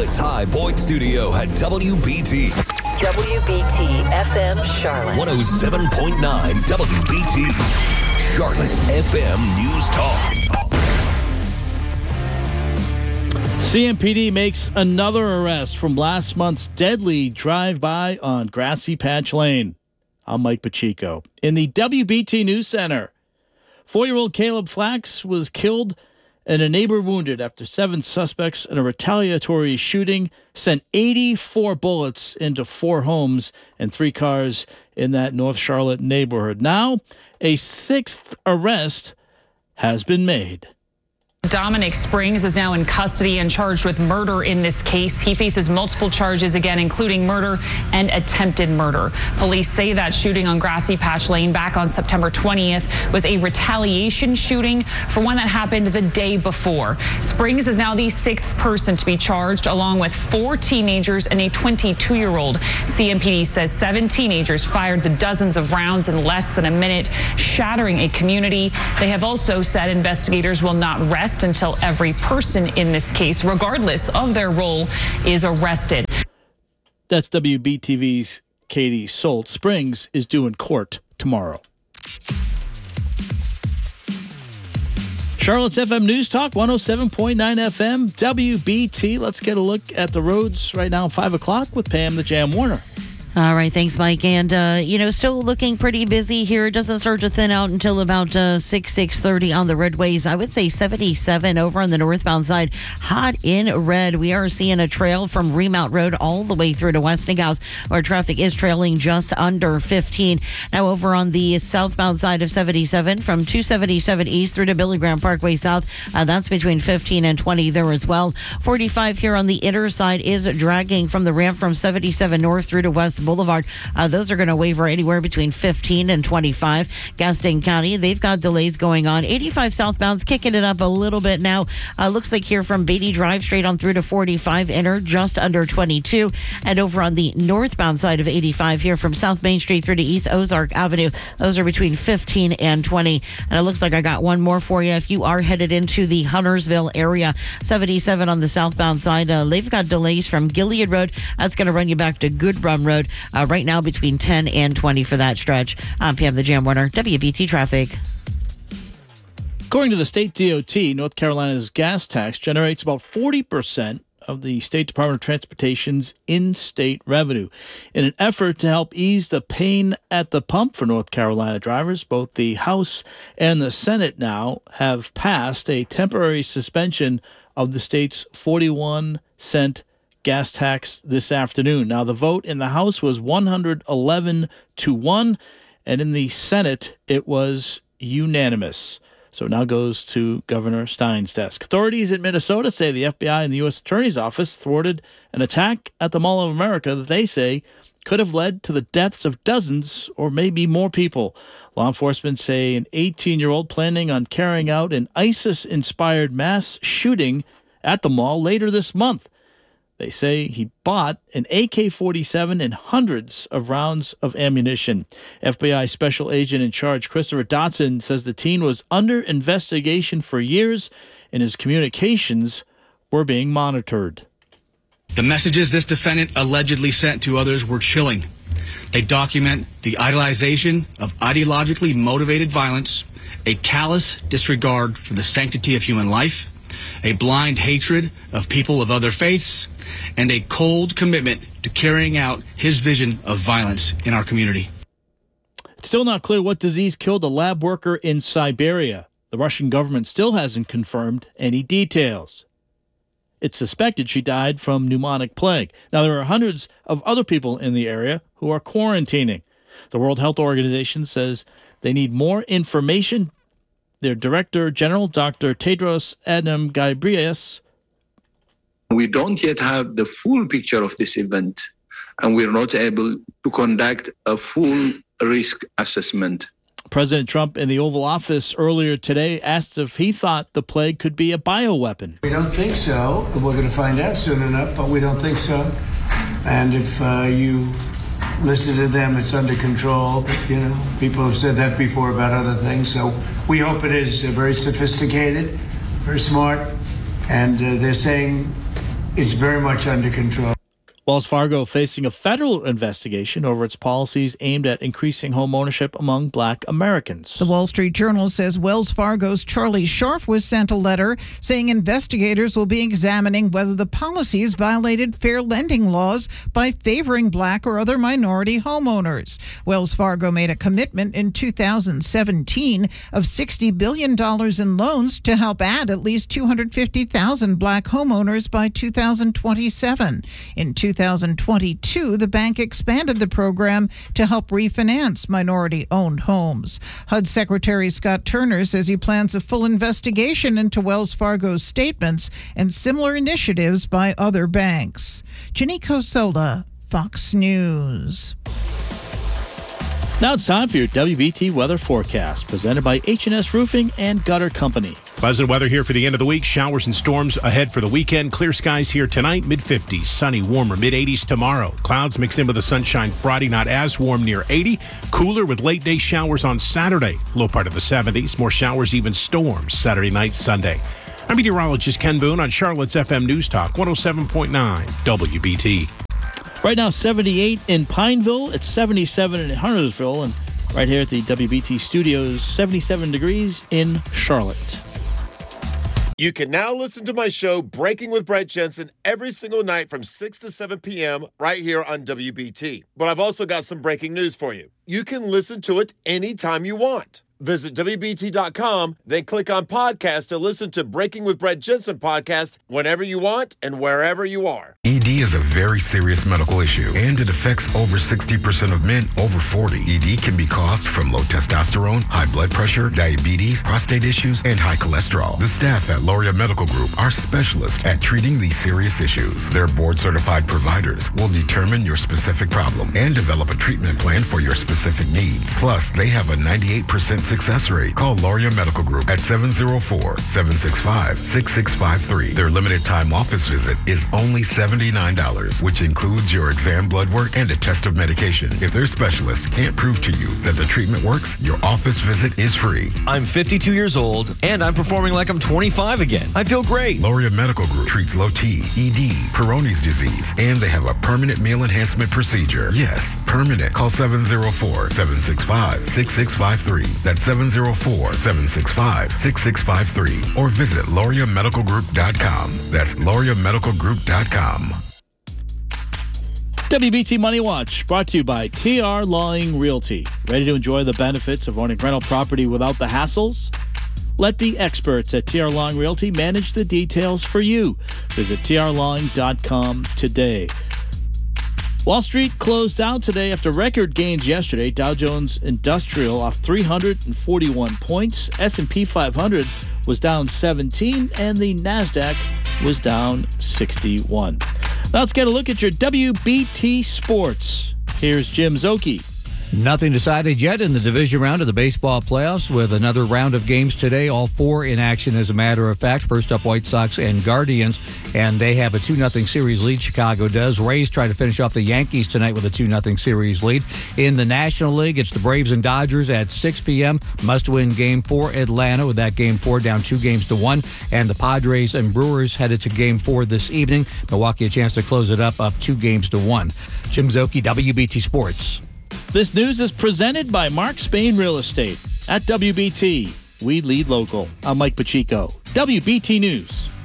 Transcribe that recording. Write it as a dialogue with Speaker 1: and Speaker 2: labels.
Speaker 1: the Ty Boyd Studio at WBT.
Speaker 2: WBT FM Charlotte.
Speaker 1: 107.9 WBT. Charlotte's FM News Talk.
Speaker 3: CMPD makes another arrest from last month's deadly drive-by on Grassy Patch Lane. I'm Mike Pacheco. In the WBT News Center, 4-year-old Caleb Flax was killed and a neighbor wounded after 7 suspects in a retaliatory shooting sent 84 bullets into 4 homes and 3 cars in that North Charlotte neighborhood. Now, a 6th arrest has been made.
Speaker 4: Dominic Springs is now in custody and charged with murder in this case. He faces multiple charges again, including murder and attempted murder. Police say that shooting on Grassy Patch Lane back on September 20th was a retaliation shooting for one that happened the day before. Springs is now the 6th person to be charged, along with 4 teenagers and a 22-year-old. CMPD says 7 teenagers fired the dozens of rounds in less than a minute, shattering a community. They have also said investigators will not rest until every person in this case, regardless of their role, is arrested.
Speaker 3: That's WBTV's Katie Solt. Springs is due in court tomorrow. Charlotte's FM News Talk, 107.9 FM, WBT. Let's get a look at the roads right now, 5 o'clock with Pam the Jam Warner.
Speaker 5: All right, thanks, Mike. And, still looking pretty busy here. It doesn't start to thin out until about 6:30 on the roadways. I would say 77 over on the northbound side. Hot in red. We are seeing a trail from Remount Road all the way through to Westinghouse, where traffic is trailing just under 15. Now over on the southbound side of 77 from 277 east through to Billy Graham Parkway south. That's between 15 and 20 there as well. 45 here on the inner side is dragging from the ramp from 77 north through to West Boulevard. Those are going to waver anywhere between 15 and 25. Gaston County, they've got delays going on. 85 southbound's kicking it up a little bit now. Looks like here from Beatty Drive straight on through to 45 inner, just under 22. And over on the northbound side of 85 here from South Main Street through to East Ozark Avenue, those are between 15 and 20. And it looks like I got one more for you. If you are headed into the Huntersville area, 77 on the southbound side, they've got delays from Gilead Road. That's going to run you back to Good Run Road. Right now between 10 and 20 for that stretch. I'm Pam the Jam Warner, WBT Traffic.
Speaker 3: According to the state DOT, North Carolina's gas tax generates about 40% of the State Department of Transportation's in-state revenue. In an effort to help ease the pain at the pump for North Carolina drivers, both the House and the Senate now have passed a temporary suspension of the state's 41-cent gas tax this afternoon. Now, the vote in the House was 111-1, and in the Senate, it was unanimous. So it now goes to Governor Stein's desk. Authorities in Minnesota say the FBI and the U.S. Attorney's Office thwarted an attack at the Mall of America that they say could have led to the deaths of dozens or maybe more people. Law enforcement say an 18-year-old planning on carrying out an ISIS-inspired mass shooting at the mall later this month. They say he bought an AK-47 and hundreds of rounds of ammunition. FBI Special Agent in Charge Christopher Dotson says the teen was under investigation for years and his communications were being monitored.
Speaker 6: The messages this defendant allegedly sent to others were chilling. They document the idolization of ideologically motivated violence, a callous disregard for the sanctity of human life, a blind hatred of people of other faiths, and a cold commitment to carrying out his vision of violence in our community.
Speaker 3: It's still not clear what disease killed a lab worker in Siberia. The Russian government still hasn't confirmed any details. It's suspected she died from pneumonic plague. Now, there are hundreds of other people in the area who are quarantining. The World Health Organization says they need more information. Their Director General, Dr. Tedros Adhanom Ghebreyesus.
Speaker 7: We don't yet have the full picture of this event, and we're not able to conduct a full risk assessment.
Speaker 3: President Trump in the Oval Office earlier today asked if he thought the plague could be a bioweapon.
Speaker 8: We don't think so. We're going to find out soon enough, but we don't think so. And if you listen to them, it's under control. But, people have said that before about other things. So we hope it is very sophisticated, very smart. And they're saying it's very much under control.
Speaker 3: Wells Fargo facing a federal investigation over its policies aimed at increasing home ownership among Black Americans.
Speaker 9: The Wall Street Journal says Wells Fargo's Charlie Scharf was sent a letter saying investigators will be examining whether the policies violated fair lending laws by favoring Black or other minority homeowners. Wells Fargo made a commitment in 2017 of $60 billion in loans to help add at least 250,000 Black homeowners by 2027. In 2022, the bank expanded the program to help refinance minority-owned homes. HUD Secretary Scott Turner says he plans a full investigation into Wells Fargo's statements and similar initiatives by other banks. Janiko Sola, Fox News.
Speaker 3: Now it's time for your WBT weather forecast, presented by H&S Roofing and Gutter Company.
Speaker 10: Pleasant weather here for the end of the week. Showers and storms ahead for the weekend. Clear skies here tonight, mid-50s. Sunny, warmer, mid-80s tomorrow. Clouds mix in with the sunshine Friday, not as warm, near 80. Cooler with late-day showers on Saturday. Low part of the 70s. More showers, even storms, Saturday night, Sunday. I'm meteorologist Ken Boone on Charlotte's FM News Talk, 107.9 WBT.
Speaker 3: Right now, 78 in Pineville. It's 77 in Huntersville. And right here at the WBT studios, 77 degrees in Charlotte.
Speaker 11: You can now listen to my show, Breaking with Brett Jensen, every single night from 6 to 7 p.m. right here on WBT. But I've also got some breaking news for you. You can listen to it anytime you want. Visit WBT.com, then click on podcast to listen to Breaking with Brett Jensen podcast whenever you want and wherever you are.
Speaker 12: ED is a very serious medical issue, and it affects over 60% of men over 40. ED can be caused from low testosterone, high blood pressure, diabetes, prostate issues, and high cholesterol. The staff at Loria Medical Group are specialists at treating these serious issues. Their board-certified providers will determine your specific problem and develop a treatment plan for your specific needs. Plus, they have a 98% success rate. Call Loria Medical Group at 704-765-6653. Their limited time office visit is only $79, which includes your exam, blood work, and a test of medication. If their specialist can't prove to you that the treatment works, your office visit is free.
Speaker 13: I'm 52 years old, and I'm performing like I'm 25 again. I feel great.
Speaker 12: Loria Medical Group treats low T, ED, Peyronie's disease, and they have a permanent meal enhancement procedure. Yes, permanent. Call 704-765-6653. That's 704-765-6653. Or visit LoriaMedicalGroup.com. That's LoriaMedicalGroup.com.
Speaker 3: WBT Money Watch, brought to you by TR Lawing Realty. Ready to enjoy the benefits of owning rental property without the hassles? Let the experts at TR Lawing Realty manage the details for you. Visit trlawing.com today. Wall Street closed down today after record gains yesterday. Dow Jones Industrial off 341 points. S&P 500 was down 17, and the NASDAQ was down 61. Now let's get a look at your WBT Sports. Here's Jim Szoke.
Speaker 14: Nothing decided yet in the division round of the baseball playoffs, with another round of games today, all four in action as a matter of fact. First up, White Sox and Guardians, and they have a 2-0 series lead. Chicago does. Rays try to finish off the Yankees tonight with a 2-0 series lead. In the National League, it's the Braves and Dodgers at 6 p.m. Must-win game for Atlanta, with that game 4 down 2-1. And the Padres and Brewers headed to game 4 this evening. Milwaukee a chance to close it up 2-1. Jim Szoke, WBT Sports.
Speaker 3: This news is presented by Mark Spain Real Estate. At WBT, we lead local. I'm Mike Pacheco, WBT News.